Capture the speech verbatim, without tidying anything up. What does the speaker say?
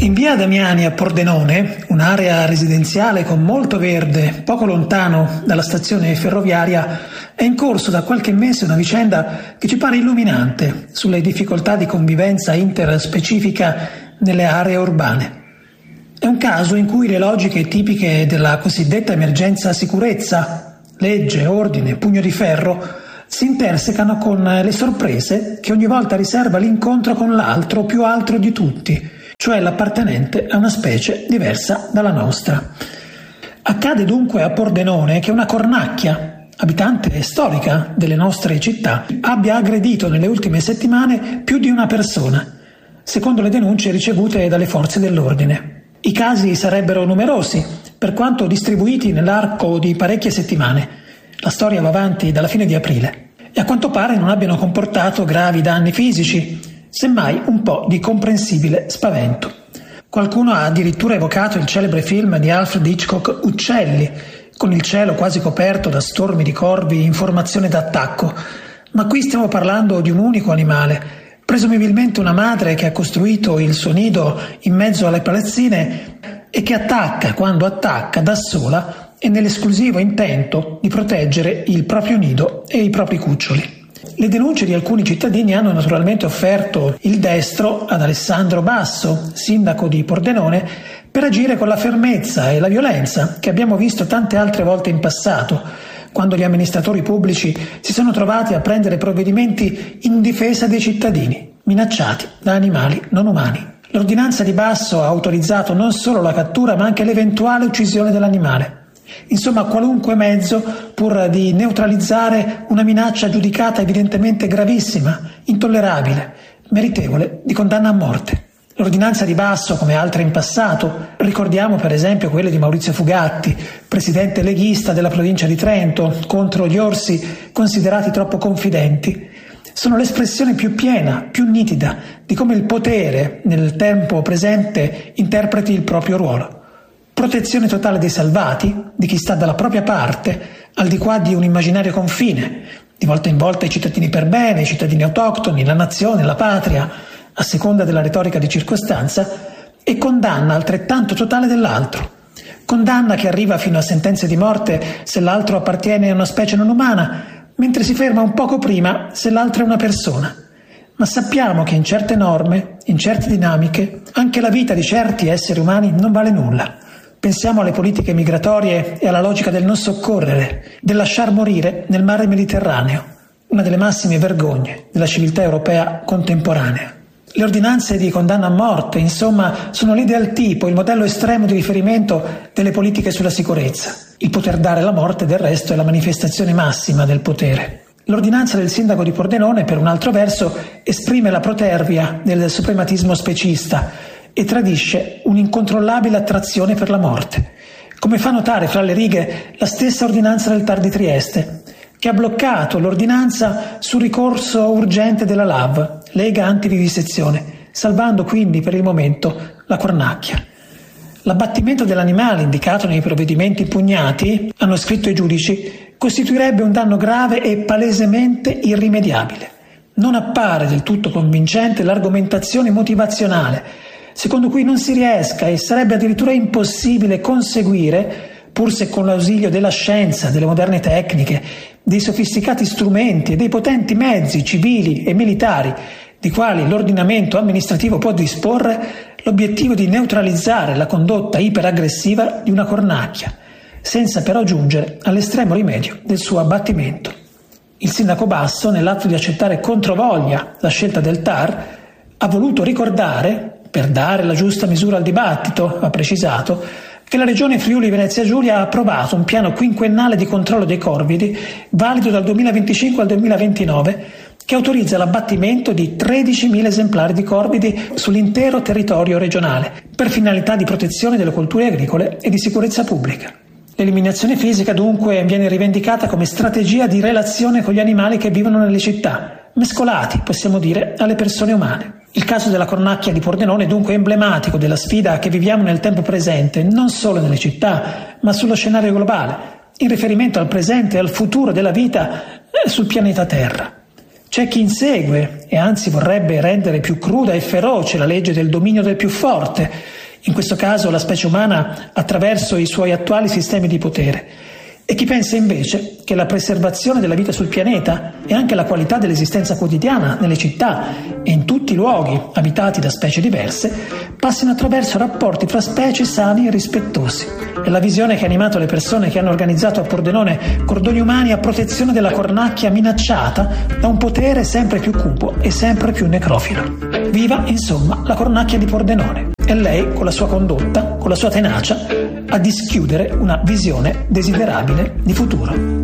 In via Damiani a Pordenone, un'area residenziale con molto verde, poco lontano dalla stazione ferroviaria, è in corso da qualche mese una vicenda che ci pare illuminante sulle difficoltà di convivenza interspecifica nelle aree urbane. È un caso in cui le logiche tipiche della cosiddetta emergenza sicurezza, legge, ordine, pugno di ferro, si intersecano con le sorprese che ogni volta riserva l'incontro con l'altro più altro di tutti, cioè l'appartenente a una specie diversa dalla nostra. Accade dunque a Pordenone che una cornacchia, abitante storica delle nostre città, abbia aggredito nelle ultime settimane più di una persona, secondo le denunce ricevute dalle forze dell'ordine. I casi sarebbero numerosi, per quanto distribuiti nell'arco di parecchie settimane. La storia va avanti dalla fine di aprile e a quanto pare non abbiano comportato gravi danni fisici, semmai un po' di comprensibile spavento. Qualcuno ha addirittura evocato il celebre film di Alfred Hitchcock Uccelli, con il cielo quasi coperto da stormi di corvi in formazione d'attacco, ma qui stiamo parlando di un unico animale, presumibilmente una madre che ha costruito il suo nido in mezzo alle palazzine e che attacca quando attacca da sola e nell'esclusivo intento di proteggere il proprio nido e i propri cuccioli. Le denunce di alcuni cittadini hanno naturalmente offerto il destro ad Alessandro Basso, sindaco di Pordenone, per agire con la fermezza e la violenza che abbiamo visto tante altre volte in passato, quando gli amministratori pubblici si sono trovati a prendere provvedimenti in difesa dei cittadini, minacciati da animali non umani. L'ordinanza di Basso ha autorizzato non solo la cattura ma anche l'eventuale uccisione dell'animale. Insomma, qualunque mezzo pur di neutralizzare una minaccia giudicata evidentemente gravissima, intollerabile, meritevole di condanna a morte. L'ordinanza di Basso, come altre in passato, ricordiamo per esempio quelle di Maurizio Fugatti, presidente leghista della provincia di Trento, contro gli orsi considerati troppo confidenti, sono l'espressione più piena, più nitida di come il potere nel tempo presente interpreti il proprio ruolo. Protezione totale dei salvati, di chi sta dalla propria parte, al di qua di un immaginario confine, di volta in volta i cittadini per bene, i cittadini autoctoni, la nazione, la patria, a seconda della retorica di circostanza, e condanna altrettanto totale dell'altro. Condanna che arriva fino a sentenze di morte se l'altro appartiene a una specie non umana, mentre si ferma un poco prima se l'altro è una persona. Ma sappiamo che in certe norme, in certe dinamiche, anche la vita di certi esseri umani non vale nulla. Pensiamo alle politiche migratorie e alla logica del non soccorrere, del lasciar morire nel mare Mediterraneo, una delle massime vergogne della civiltà europea contemporanea. Le ordinanze di condanna a morte, insomma, sono l'ideal tipo, il modello estremo di riferimento delle politiche sulla sicurezza. Il poter dare la morte, del resto, è la manifestazione massima del potere. L'ordinanza del sindaco di Pordenone, per un altro verso, esprime la protervia del suprematismo specista e tradisce un'incontrollabile attrazione per la morte, come fa notare fra le righe la stessa ordinanza del T A R di Trieste, che ha bloccato l'ordinanza sul ricorso urgente della L A V, Lega Antivivisezione, salvando quindi per il momento la cornacchia. L'abbattimento dell'animale indicato nei provvedimenti impugnati, hanno scritto i giudici, costituirebbe un danno grave e palesemente irrimediabile. Non appare del tutto convincente l'argomentazione motivazionale secondo cui non si riesca e sarebbe addirittura impossibile conseguire, pur se con l'ausilio della scienza, delle moderne tecniche, dei sofisticati strumenti e dei potenti mezzi civili e militari di quali l'ordinamento amministrativo può disporre, l'obiettivo di neutralizzare la condotta iperaggressiva di una cornacchia, senza però giungere all'estremo rimedio del suo abbattimento. Il sindaco Basso, nell'atto di accettare controvoglia la scelta del T A R, ha voluto ricordare, per dare la giusta misura al dibattito, ha precisato, che la Regione Friuli Venezia Giulia ha approvato un piano quinquennale di controllo dei corvidi, valido dal duemilaventicinque al duemilaventinove, che autorizza l'abbattimento di tredicimila esemplari di corvidi sull'intero territorio regionale, per finalità di protezione delle colture agricole e di sicurezza pubblica. L'eliminazione fisica dunque viene rivendicata come strategia di relazione con gli animali che vivono nelle città, mescolati, possiamo dire, alle persone umane. Il caso della cornacchia di Pordenone è dunque emblematico della sfida che viviamo nel tempo presente, non solo nelle città, ma sullo scenario globale, in riferimento al presente e al futuro della vita sul pianeta Terra. C'è chi insegue e anzi vorrebbe rendere più cruda e feroce la legge del dominio del più forte, in questo caso la specie umana attraverso i suoi attuali sistemi di potere. E chi pensa invece che la preservazione della vita sul pianeta e anche la qualità dell'esistenza quotidiana nelle città e in tutti i luoghi abitati da specie diverse passino attraverso rapporti tra specie sani e rispettosi. È la visione che ha animato le persone che hanno organizzato a Pordenone cordoni umani a protezione della cornacchia minacciata da un potere sempre più cupo e sempre più necrofilo. Viva, insomma, la cornacchia di Pordenone. E lei, con la sua condotta, con la sua tenacia, a dischiudere una visione desiderabile di futuro.